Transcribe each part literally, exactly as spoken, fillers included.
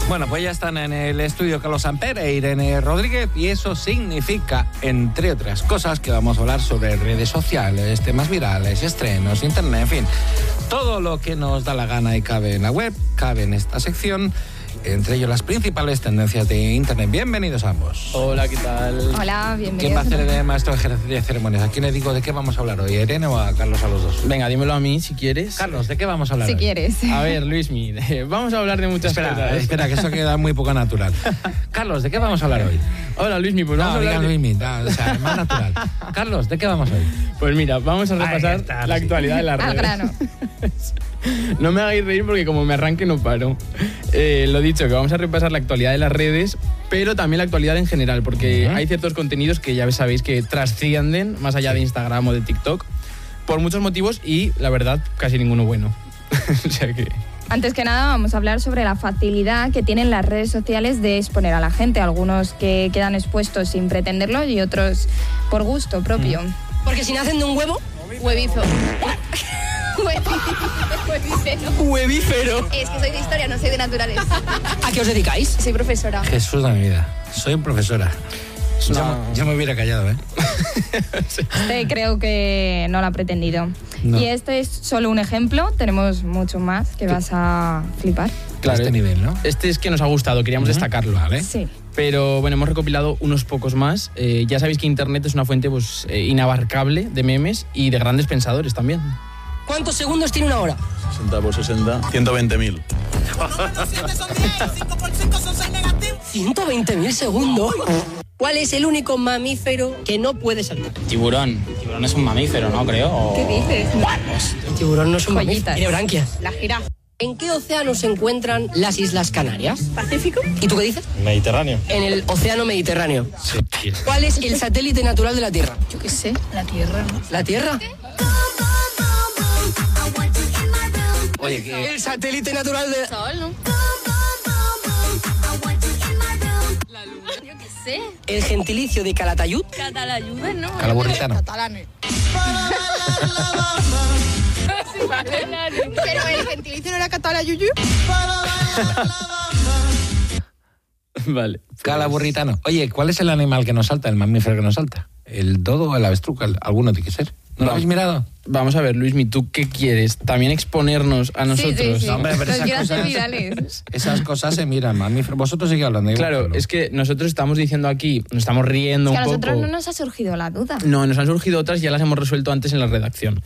Bueno, pues ya están en el estudio Carlos Samper e Irene Rodríguez y eso significa, entre otras cosas, que vamos a hablar sobre redes sociales, temas virales, estrenos, internet, en fin. Todo lo que nos da la gana y cabe en la web, cabe en esta sección, entre ellos las principales tendencias de internet. Bienvenidos ambos. Hola, ¿qué tal? Hola, bienvenidos. ¿Quién va a hacer de maestro de ceremonias? ¿A quién le digo de qué vamos a hablar hoy? ¿A Irene o a Carlos, a los dos? Venga, dímelo a mí si quieres. Carlos, ¿de qué vamos a hablar Si hoy? quieres. A ver, Luismi, vamos a hablar de muchas Espera, cosas. espera, que eso queda muy poco natural. Carlos, ¿de qué vamos a hablar hoy? Hola, Luismi, pues vamos No, a hablar diga de... Luismi, no, o sea, más natural. Carlos, ¿de qué vamos hoy? Pues mira, vamos a repasar Ahí está, la sí. actualidad de las redes. Al grano. No me hagáis reír porque como me arranque no paro. Eh, lo dicho, que vamos a repasar la actualidad de las redes, pero también la actualidad en general, porque uh-huh. hay ciertos contenidos que ya sabéis que trascienden más allá de Instagram o de TikTok por muchos motivos y, la verdad, casi ninguno bueno. O sea que... Antes que nada, vamos a hablar sobre la facilidad que tienen las redes sociales de exponer a la gente. Algunos que quedan expuestos sin pretenderlo y otros por gusto propio. Mm. Porque si nacen de un huevo... Huevizo. Huevífero. Huevífero. Es que soy de historia, no soy de naturales. ¿A qué os dedicáis? Soy profesora. Jesús de mi vida, soy profesora. No. Ya, ya me hubiera callado, ¿eh? Este creo que no lo ha pretendido. No. Y este es solo un ejemplo, tenemos mucho más que vas a flipar. Claro, este nivel, ¿no? Este es que nos ha gustado, queríamos uh-huh. destacarlo. Vale. Sí. Pero bueno, hemos recopilado unos pocos más. Eh, ya sabéis que Internet es una fuente pues, eh, inabarcable de memes y de grandes pensadores también. ¿Cuántos segundos tiene una hora? sesenta por sesenta, ciento veinte mil. ¿ciento veinte mil segundos? ¿Cuál es el único mamífero que no puede saltar? Tiburón. Tiburón es un mamífero, ¿no? Creo. O... ¿Qué dices? El tiburón no es un Joyitas. mamífero, tiene branquias. La jirafa. ¿En qué océano se encuentran las Islas Canarias? ¿Pacífico? ¿Y tú qué dices? Mediterráneo. En el océano Mediterráneo. Sí, tío. ¿Cuál es el satélite natural de la Tierra? Yo qué sé. La Tierra, ¿no? ¿La Tierra? Oye, que... El satélite natural de... Sol, ¿no? La luna. Yo qué sé. El gentilicio de Calatayud. Catalayuda, ¿no? Calaburritano. Catalanes. Pero el gentilicio no era catalayuyu. Vale. Calaburritano. Oye, ¿cuál es el animal que nos salta, el mamífero que nos salta? ¿El dodo o el avestruz? Alguno tiene que ser. ¿No lo habéis mirado? Vamos a ver, Luismi, ¿tú qué quieres? ¿También exponernos a nosotros? Sí, sí, sí. No, hombre, pero Los esas quiero hacer cosas- virales. Esas cosas se miran, mamífero. Vosotros sigue hablando. yo Claro, hablo. es que nosotros estamos diciendo aquí, nos estamos riendo Es que a un nosotros poco. no nos ha surgido la duda. No, nos han surgido otras y ya las hemos resuelto antes en la redacción.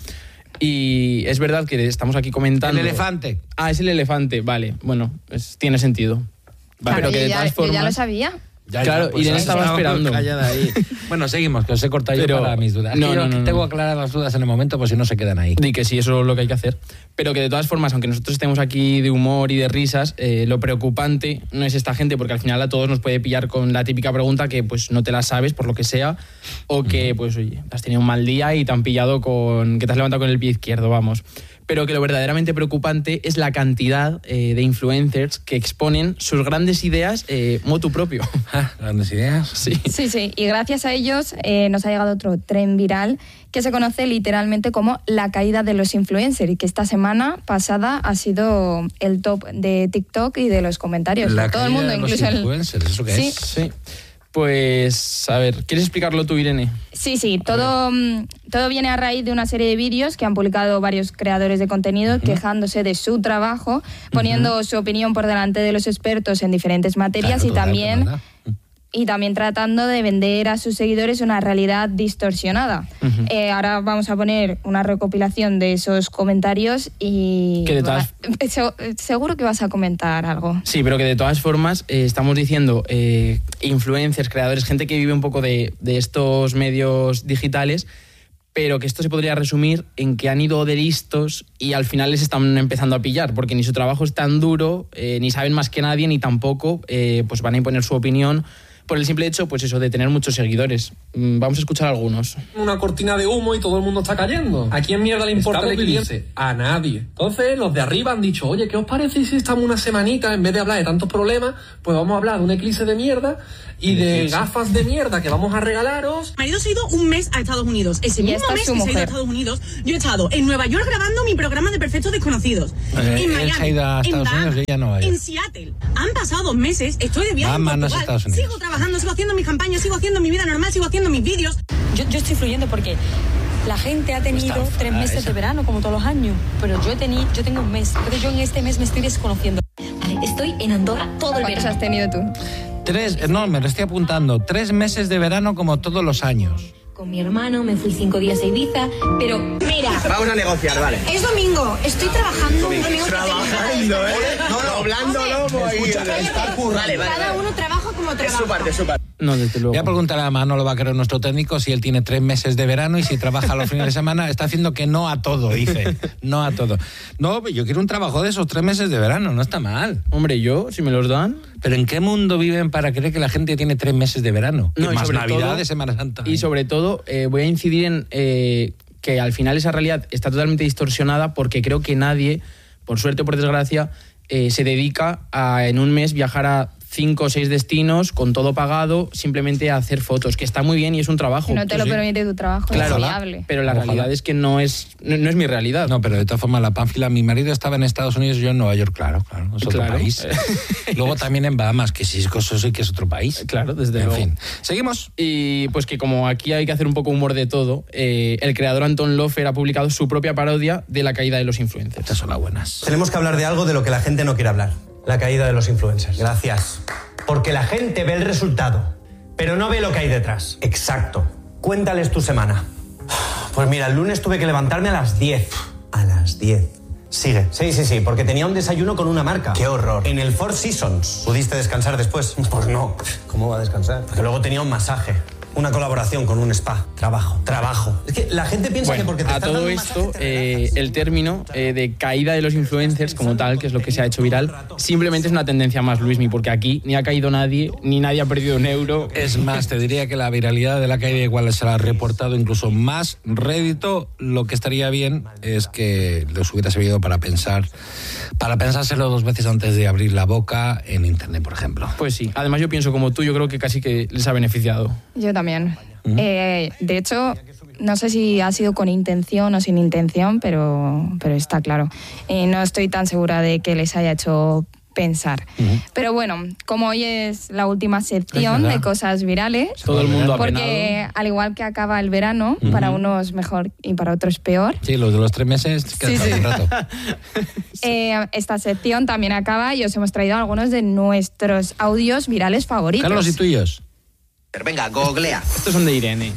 Y es verdad que estamos aquí comentando... El elefante. Ah, es el elefante, vale. Bueno, es- tiene sentido. Claro, pero que yo de ya, todas yo formas... ya lo sabía. Ya, Claro, ya, pues Irene has estaba estado esperando. callada ahí. Bueno, seguimos, que os he cortado Pero- yo para mis dudas. Es no, que yo no, no, tengo no. que aclarar las dudas en el momento, pues si no se quedan ahí. Y que sí, eso es lo que hay que hacer. Pero que de todas formas, aunque nosotros estemos aquí de humor y de risas, eh, lo preocupante no es esta gente, porque al final a todos nos puede pillar con la típica pregunta que pues no te la sabes por lo que sea, o que pues oye, has tenido un mal día y te han pillado con que te has levantado con el pie izquierdo, vamos. Pero que lo verdaderamente preocupante es la cantidad eh, de influencers que exponen sus grandes ideas eh, motu propio. Ah, grandes ideas. Sí. Sí, sí, y gracias a ellos eh, nos ha llegado otro tren viral que se conoce literalmente como la caída de los influencers y que esta semana pasada ha sido el top de TikTok y de los comentarios La de todo el mundo, caída de los incluso el... influencers, ¿eso qué Sí. es? Sí. Pues, a ver, ¿quieres explicarlo tú, Irene? Sí, sí, todo, mm, todo viene a raíz de una serie de vídeos que han publicado varios creadores de contenido uh-huh. quejándose de su trabajo, poniendo uh-huh. su opinión por delante de los expertos en diferentes materias Claro, y total, también... ¿verdad? y también tratando de vender a sus seguidores una realidad distorsionada. Uh-huh. Eh, ahora vamos a poner una recopilación de esos comentarios y... Que de todas... va, se, seguro que vas a comentar algo. Sí, pero que de todas formas eh, estamos diciendo eh, influencers, creadores, gente que vive un poco de, de estos medios digitales, pero que esto se podría resumir en que han ido de listos y al final les están empezando a pillar, porque ni su trabajo es tan duro, eh, ni saben más que nadie, ni tampoco eh, pues van a imponer su opinión por el simple hecho, pues eso, de tener muchos seguidores. Mm, Vamos a escuchar algunos. Una cortina de humo y todo el mundo está cayendo. ¿A quién mierda le importa el cliente? A nadie. Entonces, los de arriba han dicho, oye, ¿qué os parece si estamos una semanita, en vez de hablar de tantos problemas, pues vamos a hablar de un eclipse de mierda y de gafas de mierda que vamos a regalaros? Mi marido se ha ido un mes a Estados Unidos. Ese mismo mes que se ha ido a Estados Unidos, yo he estado en Nueva York grabando mi programa de Perfectos Desconocidos. Eh, en Miami, él se ha ido a Estados en Unidos y ella no va a ir. En Seattle. Han pasado dos meses, estoy de viaje Vámonos en a Portugal. Estados Unidos. Sigo trabajando, sigo haciendo mis campañas, sigo haciendo mi vida normal, sigo haciendo mis vídeos. Yo, yo estoy fluyendo porque la gente ha tenido Está tres meses esa. de verano, como todos los años. Pero yo, he teni, yo tengo un mes. Pero yo en este mes me estoy desconociendo. Vale, estoy en Andorra todo el ¿Cuántos verano. has tenido tú? Tres, no, me lo estoy apuntando. Tres meses de verano como todos los años. Con mi hermano me fui cinco días a Ibiza, pero mira... Vamos a negociar, vale. Es domingo, estoy trabajando. Un domingo Trabajando, ¿eh? No, no, doblando lomo ahí. Está currando. Vale, vale, Cada vale. uno trabaja como Es trabaja. su parte, es su parte. No, desde luego. Voy a preguntarle a Manolo, va a querer nuestro técnico, si él tiene tres meses de verano y si trabaja los fines de semana. Está haciendo que no a todo, dice. No a todo. No, yo quiero un trabajo de esos tres meses de verano, no está mal. Hombre, yo, si me los dan... Pero ¿en qué mundo viven para creer que la gente tiene tres meses de verano? No, Y y más sobre Navidad todo- de Semana Santa. Y sobre todo, eh, voy a incidir en eh, que al final esa realidad está totalmente distorsionada porque creo que nadie, por suerte o por desgracia, eh, se dedica a en un mes viajar a cinco o seis destinos con todo pagado, simplemente a hacer fotos, que está muy bien y es un trabajo. Si no te lo sí. permite tu trabajo, Claro, es viable. pero la Ojalá. realidad es que no es, no, no es mi realidad. No, pero de todas formas, la Pánfila, mi marido estaba en Estados Unidos y yo en Nueva York, claro, claro, es otro Claro. país. Luego también en Bahamas, que sí, eso sí que es otro país. Claro, desde En luego. fin, seguimos. Y pues que como aquí hay que hacer un poco humor de todo, eh, el creador Anton Lofer ha publicado su propia parodia de la caída de los influencers. Estas son las buenas. Tenemos que hablar de algo de lo que la gente no quiere hablar. La caída de los influencers. Gracias. Porque la gente ve el resultado, pero no ve lo que hay detrás. Exacto. Cuéntales tu semana. Pues mira, el lunes tuve que levantarme a las diez. A las diez. Sigue. Sí, sí, sí, porque tenía un desayuno con una marca. ¡Qué horror! En el Four Seasons. ¿Pudiste descansar después? Pues no. ¿Cómo va a descansar? Porque luego tenía un masaje. Una colaboración con un spa. Trabajo. Trabajo. Es que la gente piensa Bueno, que porque te a están todo dando un esto, masaje te eh, relajas. el término eh, de caída de los influencers como tal, que es lo que se ha hecho viral, simplemente es una tendencia más, Luismi, porque aquí ni ha caído nadie, ni nadie ha perdido un euro. Es más, te diría que la viralidad de la caída igual se la ha reportado incluso más rédito. Lo que estaría bien es que les hubiera servido para pensar, para pensárselo dos veces antes de abrir la boca en internet, por ejemplo. Pues sí, además yo pienso como tú, yo creo que casi que les ha beneficiado. Yo también. Eh, de hecho, no sé si ha sido con intención o sin intención, pero, pero está claro. Eh, no estoy tan segura de que les haya hecho pensar. Uh-huh. Pero bueno, como hoy es la última sección de cosas virales, todo el mundo ha porque penado. Al igual que acaba el verano, uh-huh. para unos mejor y para otros peor. Sí, los de los tres meses que sí, sí. un rato. eh, esta sección también acaba y os hemos traído algunos de nuestros audios virales favoritos. Carlos, ¿y tuyos? Venga, googlea. Estos son de Irene.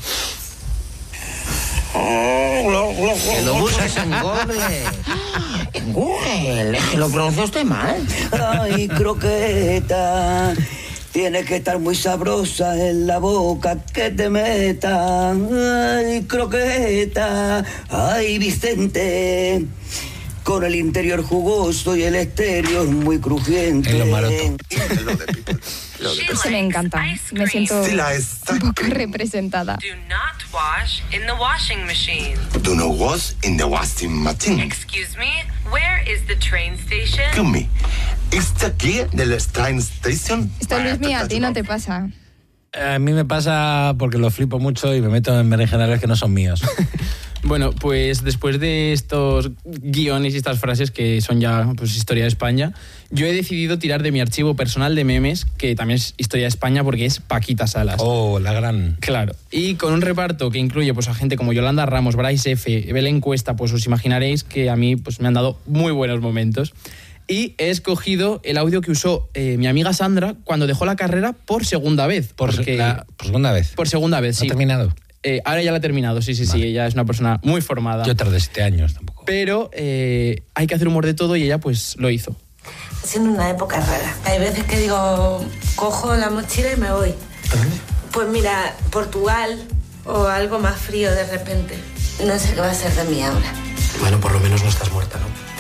Que lo busques en Google. En Google, que lo pronuncia usted mal. Ay, croqueta. Tiene que estar muy sabrosa en la boca que te meta. Ay, croqueta. Ay, Vicente. Con el interior jugoso y el exterior muy crujiente. En lo maroto. Se me encanta. Me siento un poco representada. Do not wash in the washing machine. Do not wash in the washing machine. Excuse me, where is the train station? Excuse me, ¿está aquí de la train station? Esto, Luismi, a ti no te pasa. A mí me pasa porque lo flipo mucho y me meto en berenjenales que no son míos. Bueno, pues después de estos guiones y estas frases que son ya pues historia de España, yo he decidido tirar de mi archivo personal de memes, que también es historia de España porque es Paquita Salas. Oh, la gran. Claro. Y con un reparto que incluye pues a gente como Yolanda Ramos, Bryce F, Belén Cuesta, pues os imaginaréis que a mí pues me han dado muy buenos momentos. Y he escogido el audio que usó eh, mi amiga Sandra cuando dejó la carrera por segunda vez. Por, porque, la, por segunda vez. Por segunda vez, sí. ¿Ha terminado? Eh, ahora ya la ha terminado, sí, sí, vale. sí. Ella es una persona muy formada. Yo tardé siete años tampoco. Pero eh, hay que hacer humor de todo y ella pues lo hizo. Siendo una época rara. Hay veces que digo, cojo la mochila y me voy. ¿Dónde? Pues mira, Portugal o algo más frío de repente. No sé qué va a ser de mí ahora. Bueno, por lo menos no estás muerta, ¿no?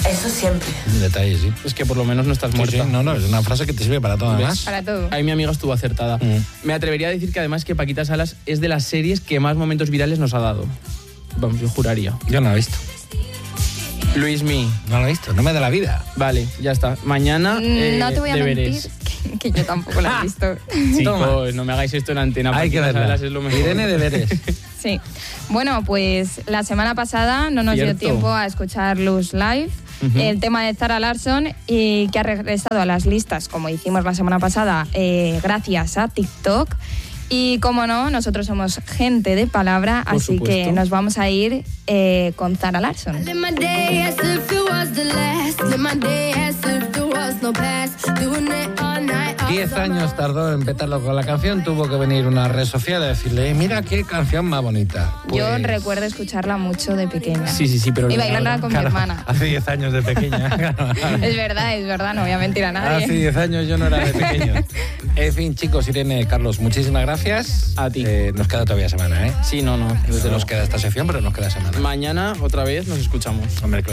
Eso siempre. Un detalle, sí. Es que por lo menos no estás Sí, muerta. sí, no, no, es una frase que te sirve para todo, ¿Ves? además. Para todo. Ahí mi amiga estuvo acertada. Mm. Me atrevería a decir que además que Paquita Salas es de las series que más momentos virales nos ha dado. Vamos, yo juraría. Yo no lo he visto. Luismi. No lo he visto, no me da la vida. Vale, ya está. Mañana eh, No te voy a deberes. mentir que, que yo tampoco la he visto. Chicos, no me hagáis esto en antena. Hay que Paquita verla. Salas es lo mejor. Irene, deberes. Sí. Bueno, pues la semana pasada no nos Cierto. dio tiempo a escuchar Luz Live, Ujú. el tema de Zara Larsson, y que ha regresado a las listas, como hicimos la semana pasada, eh, gracias a TikTok. Y como no, nosotros somos gente de palabra, Por así supuesto. que nos vamos a ir eh, con Zara Larsson. Diez años tardó en petarlo con la canción, tuvo que venir una red social a decirle, "Eh, mira qué canción más bonita". Yo Pues, recuerdo escucharla mucho de pequeña. Sí, sí, sí, pero... Y bailarla con claro, mi hermana. Hace diez años de pequeña. Es verdad, es verdad, no voy a mentir a nadie. Hace diez años yo no era de pequeño. En fin, chicos, Irene, Carlos, muchísimas gracias. A ti. Eh, nos queda todavía semana, ¿eh? Sí, no, no. Desde nos queda esta sección, pero nos queda semana. Mañana otra vez nos escuchamos. Hombre, claro.